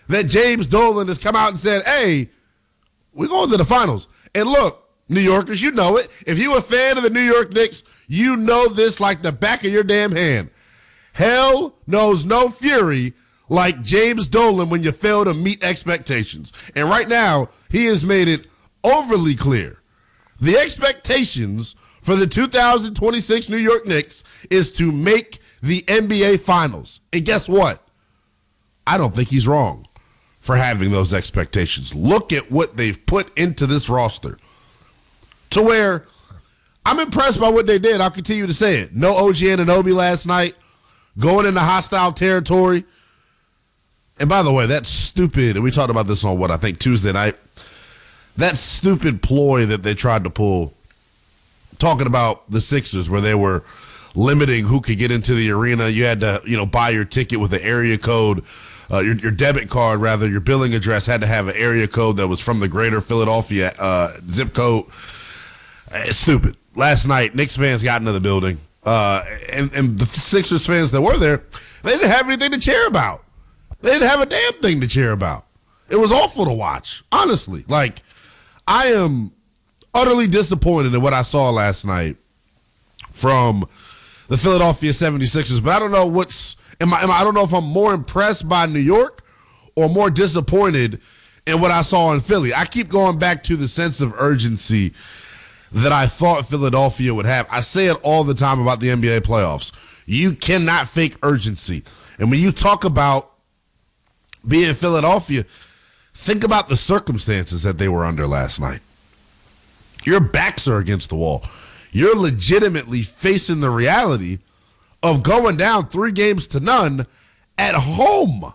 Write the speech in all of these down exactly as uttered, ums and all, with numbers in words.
that James Dolan has come out and said, hey, we're going to the finals. And look, New Yorkers, you know it. If you're a fan of the New York Knicks, you know this like the back of your damn hand. Hell knows no fury like James Dolan when you fail to meet expectations. And right now, he has made it overly clear. The expectations for the two thousand twenty-six New York Knicks is to make the N B A Finals. And guess what? I don't think he's wrong for having those expectations. Look at what they've put into this roster to where I'm impressed by what they did. I'll continue to say it. No O G Anunoby last night, going into hostile territory. And by the way, that's stupid. And we talked about this on what, I think Tuesday night. That stupid ploy that they tried to pull, talking about the Sixers, where they were limiting who could get into the arena. You had to, you know, buy your ticket with an area code. Uh, your, your debit card, rather, your billing address had to have an area code that was from the greater Philadelphia uh, zip code. It's stupid. Last night, Knicks fans got into the building, uh, and, and the Sixers fans that were there, they didn't have anything to cheer about. They didn't have a damn thing to cheer about. It was awful to watch, honestly. Like, I am utterly disappointed in what I saw last night from the Philadelphia seventy-sixers, but I don't know what's am I, am I I don't know if I'm more impressed by New York or more disappointed in what I saw in Philly. I keep going back to the sense of urgency that I thought Philadelphia would have. I say it all the time about the N B A playoffs. You cannot fake urgency. And when you talk about being Philadelphia, think about the circumstances that they were under last night. Your backs are against the wall. You're legitimately facing the reality of going down three games to none at home.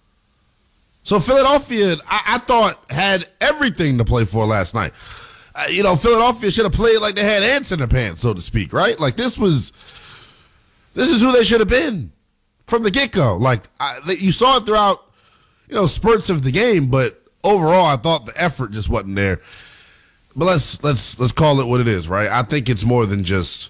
So Philadelphia, I, I thought, had everything to play for last night. Uh, you know, Philadelphia should have played like they had ants in their pants, so to speak, right? Like this was, this is who they should have been from the get-go. Like I, you saw it throughout, you know, spurts of the game, but overall, I thought the effort just wasn't there. But let's let's let's call it what it is, right? I think it's more than just.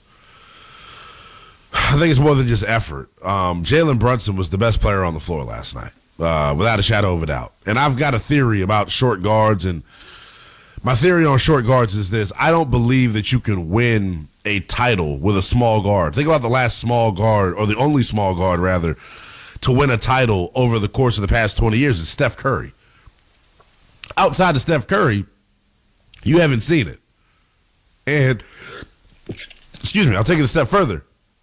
I think it's more than just effort. Um, Jalen Brunson was the best player on the floor last night, uh, without a shadow of a doubt. And I've got a theory about short guards, and my theory on short guards is this: I don't believe that you can win a title with a small guard. Think about the last small guard, or the only small guard rather, to win a title over the course of the past twenty years is Steph Curry. Outside of Steph Curry, you haven't seen it. And, excuse me, I'll take it a step further.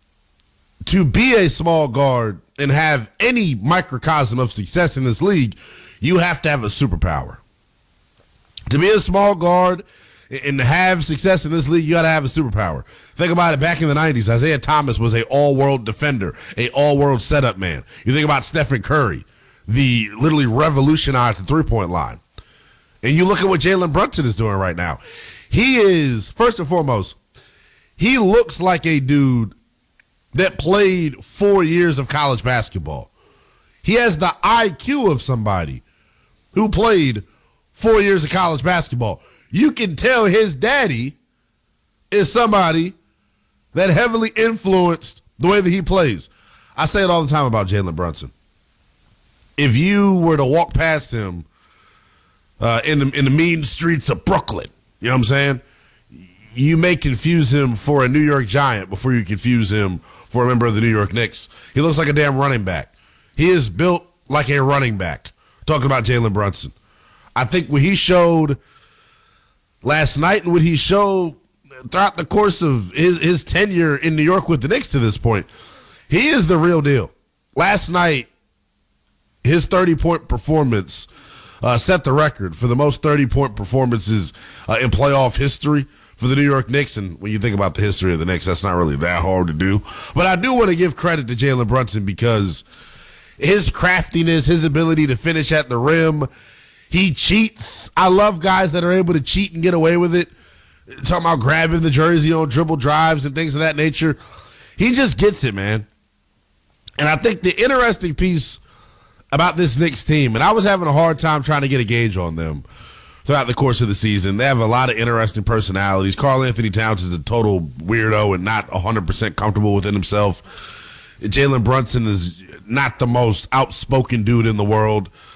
To be a small guard and have any microcosm of success in this league, you have to have a superpower. To be a small guard and have success in this league, you got to have a superpower. Think about it. Back in the nineties, Isaiah Thomas was a all-world defender, a all-world setup man. You think about Stephen Curry, the literally revolutionized the three-point line. And you look at what Jalen Brunson is doing right now. He is, first and foremost, he looks like a dude that played four years of college basketball. He has the I Q of somebody who played four years of college basketball. You can tell his daddy is somebody that heavily influenced the way that he plays. I say it all the time about Jalen Brunson. If you were to walk past him uh, in the, in the mean streets of Brooklyn, you know what I'm saying? You may confuse him for a New York Giant before you confuse him for a member of the New York Knicks. He looks like a damn running back. He is built like a running back. Talking about Jalen Brunson. I think what he showed last night and what he showed throughout the course of his, his tenure in New York with the Knicks to this point, he is the real deal. Last night, his thirty-point performance uh, set the record for the most thirty-point performances uh, in playoff history for the New York Knicks. And when you think about the history of the Knicks, that's not really that hard to do. But I do want to give credit to Jalen Brunson because his craftiness, his ability to finish at the rim, he cheats. I love guys that are able to cheat and get away with it. Talking about grabbing the jersey on dribble drives and things of that nature. He just gets it, man. And I think the interesting piece about this Knicks team, and I was having a hard time trying to get a gauge on them throughout the course of the season. They have a lot of interesting personalities. Karl Anthony Towns is a total weirdo and not one hundred percent comfortable within himself. Jalen Brunson is not the most outspoken dude in the world.